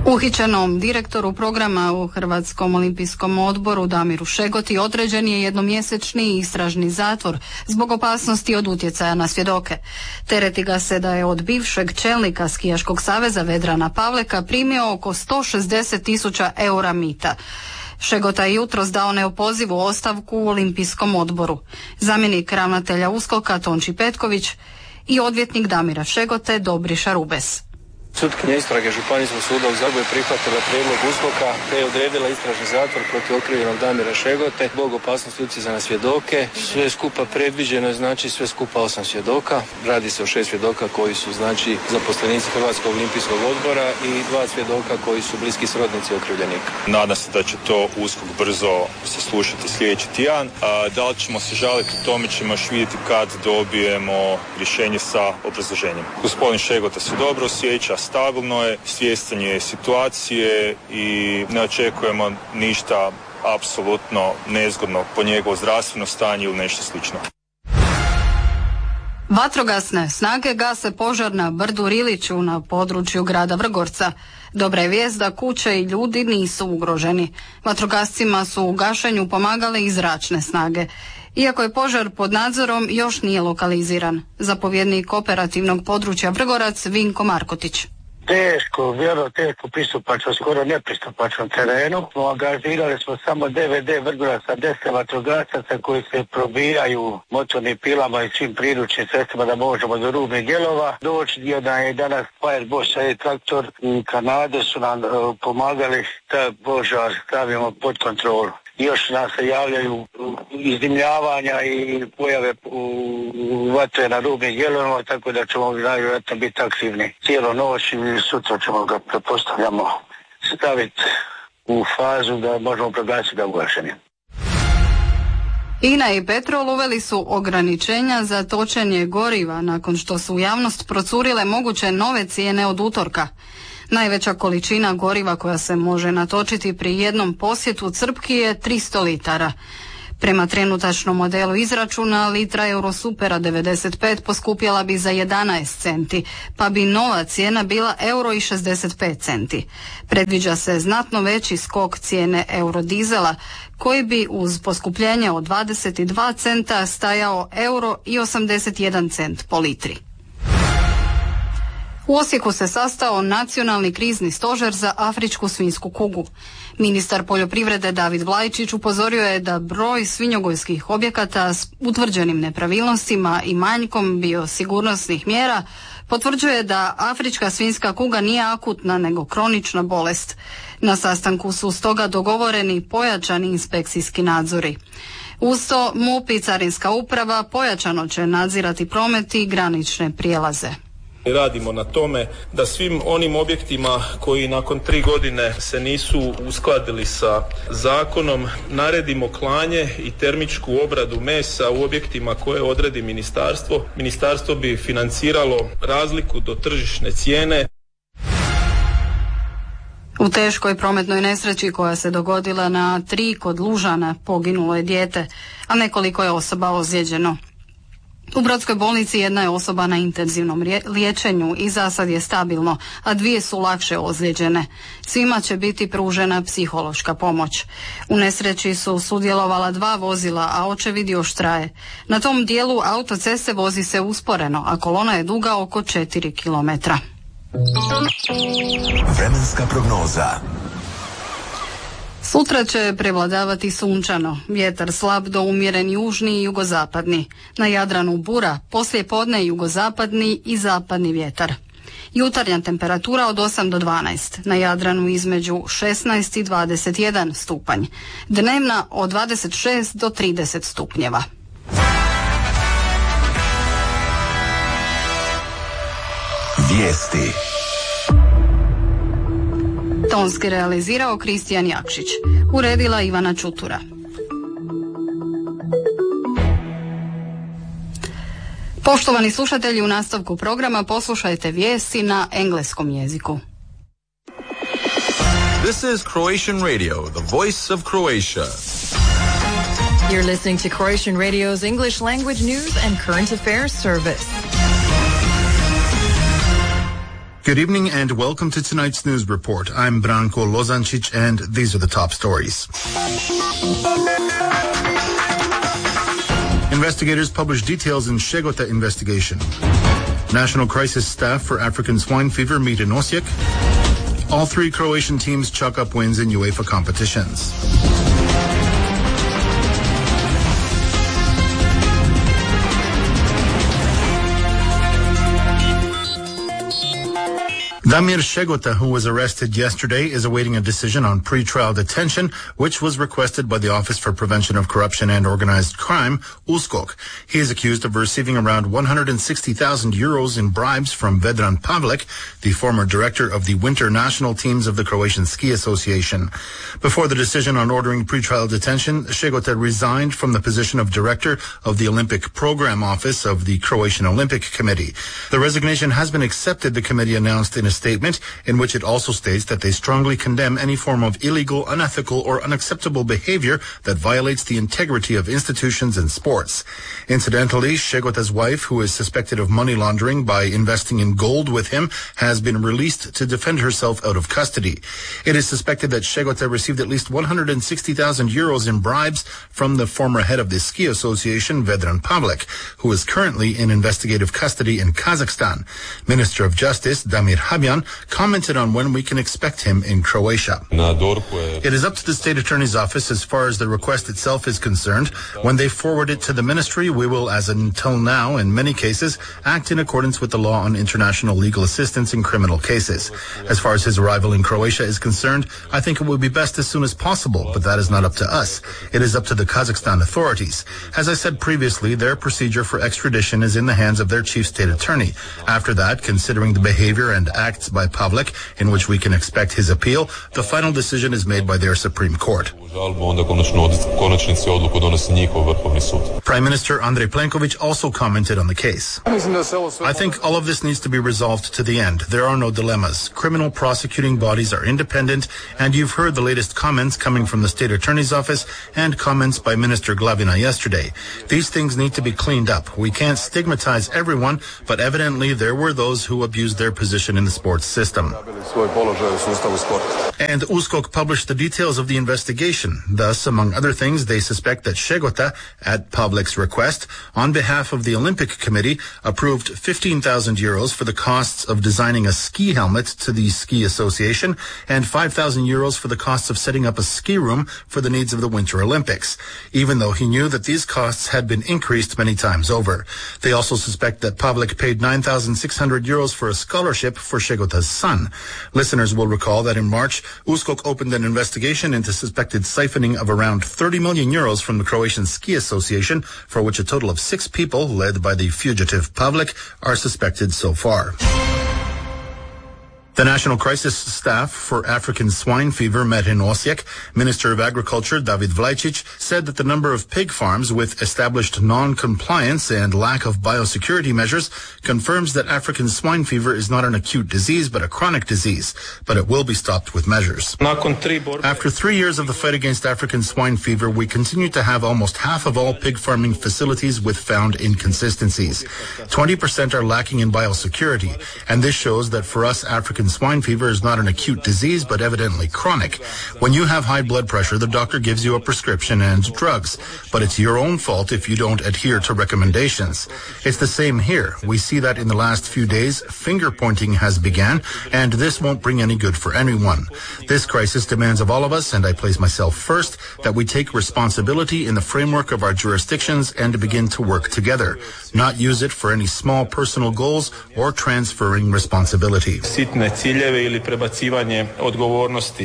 Uhićenom direktoru programa u Hrvatskom olimpijskom odboru Damiru Šegoti određen je jednomjesečni istražni zatvor zbog opasnosti od utjecaja na svjedoke. Tereti ga se da je od bivšeg čelnika Skijaškog saveza Vedrana Pavleka primio oko 160.000 eura mita. Šegota je jutros dao neopozivu ostavku u Olimpijskom odboru. Zamjenik ravnatelja USKOK-a Tonči Petković i odvjetnik Damira Šegote Dobriša Rubes. Sutkinja istrage Županijskog suda u Zagrebu je prihvatila prijedlog USKOK-a te je odredila istražni zatvor protiv okrivljenog Damira Šegote zbog opasnosti utjecaja na svjedoke. Sve skupa predviđeno je, znači sve skupa 8 svjedoka. Radi se o 6 svjedoka koji su znači zaposlenici Hrvatskog olimpijskog odbora i 2 svjedoka koji su bliski srodnici okrivljenika. Nadam se da će to USKOK brzo saslušati sljedeći tjedan. Da li ćemo se žaliti, o tome ćemo još vidjeti kad dobijemo rješenje sa obrazloženjem. Gospodin Šegota se dobro osjeća, stabilno je, svjestan je situacije i ne očekujemo ništa apsolutno nezgodno po njegovo zdravstveno stanje ili nešto slično. Vatrogasne snage gase požar na brdu Riliću na području grada Vrgorca. Dobra je vijest da kuće i ljudi nisu ugroženi. Vatrogascima su u gašenju pomagale i zračne snage. Iako je požar pod nadzorom, još nije lokaliziran. Zapovjednik operativnog područja Vrgorac Vinko Markotić. Vrlo teško pristupačno, skoro nepristupačnom terenu. Angažirali smo samo DVD Vrgoraca, 10 vatrogasaca koji se probijaju motornim pilama i svim priručnim sredstvima da možemo do rubnih dijelova doći. Jedan je danas Fireboss i traktor i Kanade su nam pomagali da požar stavimo pod kontrolu. Još nam se javljaju izdimljavanja i pojave vatre na rubnim dijelovima, tako da ćemo vjerojatno biti aktivni cijelu noć i sutra ćemo ga, pretpostavljamo, staviti u fazu da možemo proglasiti ga ugašenim. INA i Petrol uveli su ograničenja za točenje goriva nakon što su u javnost procurile moguće nove cijene od utorka. Najveća količina goriva koja se može natočiti pri jednom posjetu crpki je 300 litara. Prema trenutačnom modelu izračuna, litra Eurosupera 95 poskupjela bi za 11 centi, pa bi nova cijena bila €1,65 centi. Predviđa se znatno veći skok cijene eurodizela, koji bi uz poskupljenje od 22 centa stajao €1,81 cent po litri. U Osijeku se sastao Nacionalni krizni stožer za afričku svinjsku kugu. Ministar poljoprivrede David Vlajčić upozorio je da broj svinjogojskih objekata s utvrđenim nepravilnostima i manjkom biosigurnosnih mjera potvrđuje da afrička svinjska kuga nije akutna nego kronična bolest. Na sastanku su stoga dogovoreni pojačani inspekcijski nadzori. Uz to MUP i Carinska uprava pojačano će nadzirati promet i granične prijelaze. Radimo na tome da svim onim objektima koji nakon 3 godine se nisu uskladili sa zakonom naredimo klanje i termičku obradu mesa u objektima koje odredi ministarstvo. Ministarstvo bi financiralo razliku do tržišne cijene. U teškoj prometnoj nesreći koja se dogodila na 3 kod Lužana poginulo je dijete, a nekoliko je osoba ozlijeđeno. U Brodskoj bolnici jedna je osoba na intenzivnom liječenju i za sad je stabilno, a 2 su lakše ozlijeđene. Svima će biti pružena psihološka pomoć. U nesreći su sudjelovala 2 vozila, a očevid još traje. Na tom dijelu autoceste vozi se usporeno, a kolona je duga oko 4 kilometra. Vremenska prognoza. Sutra će prevladavati sunčano, vjetar slab do umjeren južni i jugozapadni. Na Jadranu bura, poslijepodne jugozapadni i zapadni vjetar. Jutarnja temperatura od 8 do 12, na Jadranu između 16 i 21 stupanj. Dnevna od 26 do 30 stupnjeva. Vijesti. Tonski realizirao Kristijan Jakšić. Uredila Ivana Čutura. Poštovani slušatelji, u nastavku programa poslušajte vijesti na engleskom jeziku. This is Croatian Radio, the voice of Croatia. You're listening to Croatian Radio's English language news and current affairs service. Good evening and welcome to tonight's news report. I'm Branko Lozancic and these are the top stories. Investigators publish details in Szegota investigation. National crisis staff for African swine fever meet in Osijek. All three Croatian teams chalk up wins in UEFA competitions. Damir Szegota, who was arrested yesterday, is awaiting a decision on pre-trial detention, which was requested by the Office for Prevention of Corruption and Organized Crime, USKOK. He is accused of receiving around 160,000 euros in bribes from Vedran Pavlek, the former director of the winter national teams of the Croatian Ski Association. Before the decision on ordering pre-trial detention, Szegota resigned from the position of director of the Olympic Program Office of the Croatian Olympic Committee. The resignation has been accepted, the committee announced in a statement in which it also states that they strongly condemn any form of illegal, unethical, or unacceptable behavior that violates the integrity of institutions and sports. Incidentally, Szegota's wife, who is suspected of money laundering by investing in gold with him, has been released to defend herself out of custody. It is suspected that Szegota received at least 160,000 euros in bribes from the former head of the Ski Association, Vedran Pavlek, who is currently in investigative custody in Kazakhstan. Minister of Justice, Damir Habjan, commented on when we can expect him in Croatia. It is up to the State Attorney's Office as far as the request itself is concerned. When they forward it to the ministry, we will, as until now, in many cases, act in accordance with the law on international legal assistance in criminal cases. As far as his arrival in Croatia is concerned, I think it would be best as soon as possible, but that is not up to us. It is up to the Kazakhstan authorities. As I said previously, their procedure for extradition is in the hands of their chief state attorney. After that, considering the behavior and acts by Pavlek, in which we can expect his appeal, the final decision is made by their Supreme Court. Prime Minister Andrej Plenković also commented on the case. I think all of this needs to be resolved to the end. There are no dilemmas. Criminal prosecuting bodies are independent, and you've heard the latest comments coming from the State Attorney's Office and comments by Minister Glavina yesterday. These things need to be cleaned up. We can't stigmatize everyone, but evidently there were those who abused their position in the sports system. And USKOK published the details of the investigation. Thus, among other things, they suspect that Szegota, at Pavlek's request, on behalf of the Olympic Committee, approved 15,000 euros for the costs of designing a ski helmet to the Ski Association and 5,000 euros for the costs of setting up a ski room for the needs of the Winter Olympics, even though he knew that these costs had been increased many times over. They also suspect that Pavlek paid 9,600 euros for a scholarship for Szegota's son. Listeners will recall that in March, USKOK opened an investigation into suspected siphoning of around 30 million euros from the Croatian Ski Association, for which a total of 6 people, led by the fugitive Pavlek, are suspected so far. The National Crisis Staff for African Swine Fever met in Osijek. Minister of Agriculture David Vlajcic said that the number of pig farms with established non-compliance and lack of biosecurity measures confirms that African swine fever is not an acute disease but a chronic disease, but it will be stopped with measures. After 3 years of the fight against African swine fever, we continue to have almost half of all pig farming facilities with found inconsistencies. 20% are lacking in biosecurity, and this shows that for us, African swine fever is not an acute disease, but evidently chronic. When you have high blood pressure, the doctor gives you a prescription and drugs, but it's your own fault if you don't adhere to recommendations. It's the same here. We see that in the last few days, finger pointing has begun, and this won't bring any good for anyone. This crisis demands of all of us, and I place myself first, that we take responsibility in the framework of our jurisdictions and begin to work together, not use it for any small personal goals or transferring responsibility. Ciljeve ili prebacivanje odgovornosti.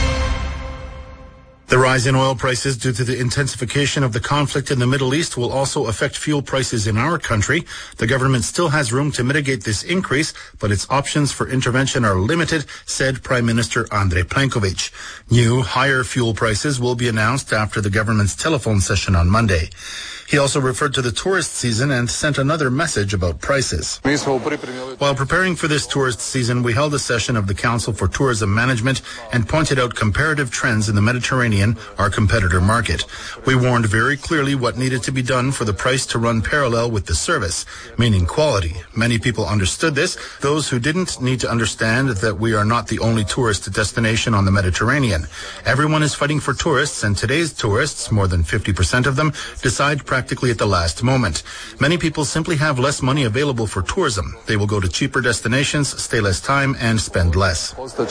The rise in oil prices due to the intensification of the conflict in the Middle East will also affect fuel prices in our country. The government still has room to mitigate this increase, but its options for intervention are limited, said Prime Minister Andrej Plenković. New, higher fuel prices will be announced after the government's telephone session on Monday. He also referred to the tourist season and sent another message about prices. While preparing for this tourist season, we held a session of the Council for Tourism Management and pointed out comparative trends in the Mediterranean, our competitor market. We warned very clearly what needed to be done for the price to run parallel with the service, meaning quality. Many people understood this. Those who didn't need to understand that we are not the only tourist destination on the Mediterranean. Everyone is fighting for tourists, and today's tourists, more than 50% of them, decide practically at the last moment. Many people simply have less money available for tourism. They will go to cheaper destinations, stay less time, and spend less.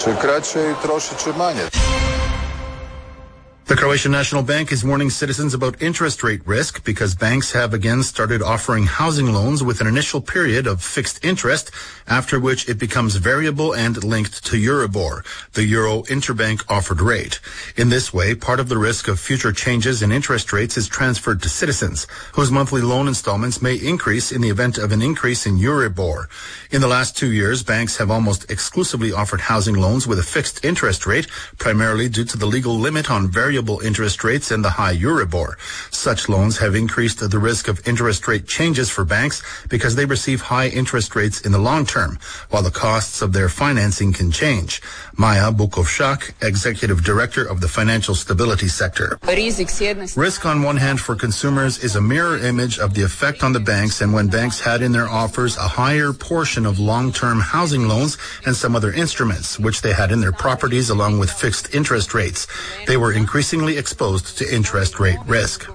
The Croatian National Bank is warning citizens about interest rate risk because banks have again started offering housing loans with an initial period of fixed interest, after which it becomes variable and linked to Euribor, the Euro interbank offered rate. In this way, part of the risk of future changes in interest rates is transferred to citizens, whose monthly loan installments may increase in the event of an increase in Euribor. In the last 2 years, banks have almost exclusively offered housing loans with a fixed interest rate, primarily due to the legal limit on variable interest rates and the high Euribor. Such loans have increased the risk of interest rate changes for banks because they receive high interest rates in the long term, while the costs of their financing can change. Maja Bukovšak, Executive Director of the Financial Stability Sector. Risk on one hand for consumers is a mirror image of the effect on the banks, and when banks had in their offers a higher portion of long-term housing loans and some other instruments, which they had in their properties along with fixed interest rates, they were increasingly exposed to interest rate risk.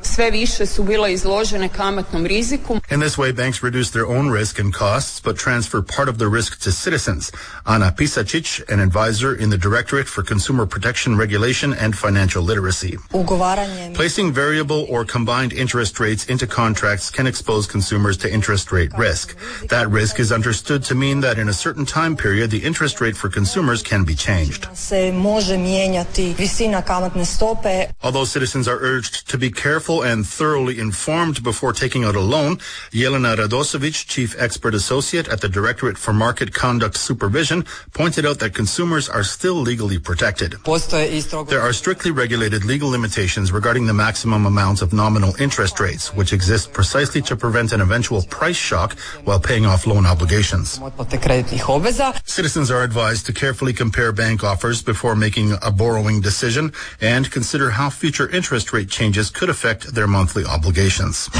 In this way, banks reduce their own risk and costs, but transfer part of the risk to citizens. Ana Pisacic, an advisor in the Directorate for Consumer Protection Regulation and Financial Literacy. Placing variable or combined interest rates into contracts can expose consumers to interest rate risk. That risk is understood to mean that in a certain time period, the interest rate for consumers can be changed. Although citizens are urged to be careful and thoroughly informed before taking out a loan, Jelena Radosovic, Chief Expert Associate at the Directorate for Market Conduct Supervision, pointed out that consumers are still legally protected. There are strictly regulated legal limitations regarding the maximum amount of nominal interest rates, which exist precisely to prevent an eventual price shock while paying off loan obligations. Citizens are advised to carefully compare bank offers before making a borrowing decision and consider how future interest rate changes could affect their monthly obligations.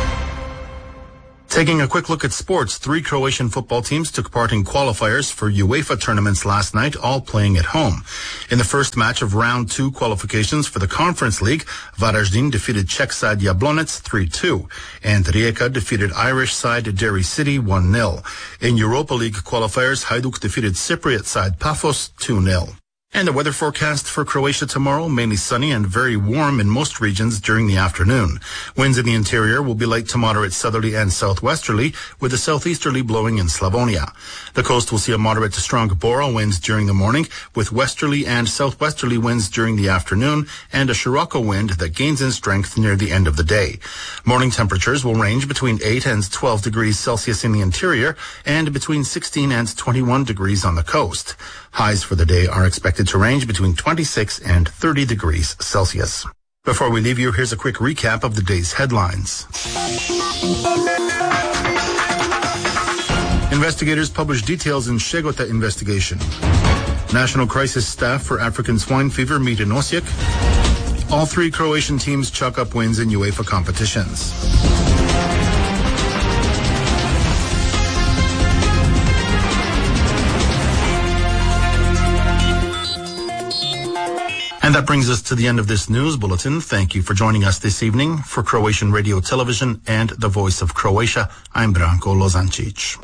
Taking a quick look at sports, 3 Croatian football teams took part in qualifiers for UEFA tournaments last night, all playing at home. In the first match of round 2 qualifications for the Conference League, Varaždin defeated Czech side Jablonec 3-2, and Rijeka defeated Irish side Derry City 1-0. In Europa League qualifiers, Hajduk defeated Cypriot side Pafos 2-0. And the weather forecast for Croatia tomorrow, mainly sunny and very warm in most regions during the afternoon. Winds in the interior will be light to moderate southerly and southwesterly, with the southeasterly blowing in Slavonia. The coast will see a moderate to strong Bora winds during the morning, with westerly and southwesterly winds during the afternoon, and a Scirocco wind that gains in strength near the end of the day. Morning temperatures will range between 8 and 12 degrees Celsius in the interior, and between 16 and 21 degrees on the coast. Highs for the day are expected to range between 26 and 30 degrees Celsius. Before we leave you, here's a quick recap of the day's headlines. Investigators publish details in Szegota investigation. National crisis staff for African swine fever meet in Osijek. All 3 Croatian teams chalk up wins in UEFA competitions. And that brings us to the end of this news bulletin. Thank you for joining us this evening. For Croatian Radio Television and the Voice of Croatia, I'm Branko Lozancic.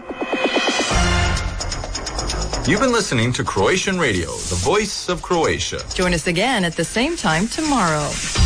You've been listening to Croatian Radio, the Voice of Croatia. Join us again at the same time tomorrow.